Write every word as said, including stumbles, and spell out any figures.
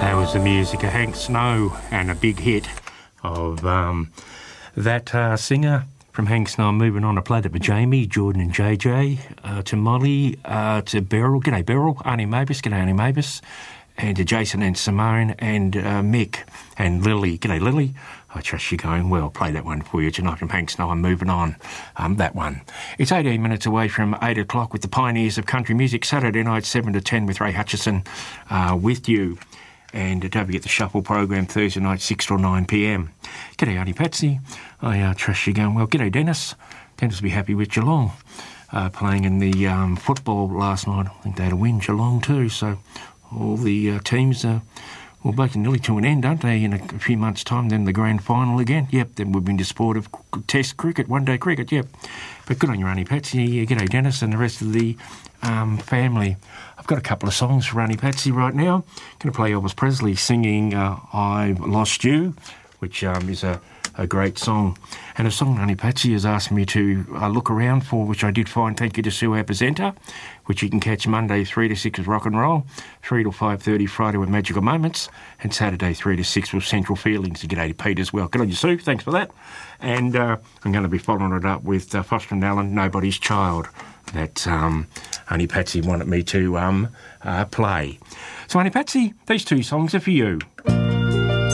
That was the music of Hank Snow and a big hit of um, that uh, singer from Hank Snow. I'm moving on to play that for Jamie, Jordan and J J, uh, to Molly, uh, to Beryl. G'day Beryl, Auntie Mavis, g'day Auntie Mavis, and to Jason and Simone and uh, Mick and Lily. G'day Lily. I trust you're going well. Play that one for you tonight from Hank Snow. I'm moving on. Um, that one. It's eighteen minutes away from eight o'clock with the Pioneers of Country Music. Saturday night, seven to ten with Ray Hutchison uh, with you. And don't forget the Shuffle program Thursday night, six till nine p.m. G'day, Auntie Patsy. I uh, trust you're going well. G'day, Dennis. Dennis will be happy with Geelong uh, playing in the um, football last night. I think they had a win, Geelong too. So all the uh, teams are well, breaking nearly to an end, aren't they, in a, a few months' time? Then the grand final again. Yep, then we've been to sport of test cricket, one-day cricket, yep. But good on you, Auntie Patsy. G'day, Dennis, and the rest of the um, family. I've got a couple of songs for Auntie Patsy right now. I'm going to play Elvis Presley singing uh, I've Lost You, which um, is a, a great song. And a song Auntie Patsy has asked me to uh, look around for, which I did find. Thank you to Sue, our presenter, which you can catch Monday three to six with Rock and Roll, three till five thirty Friday with Magical Moments, and Saturday three to six with Central Feelings. And g'day to Pete as well. Good on you, Sue. Thanks for that. And uh, I'm going to be following it up with uh, Foster and Allen, Nobody's Child, that um, Auntie Patsy wanted me to um, uh, play. So, Auntie Patsy, these two songs are for you.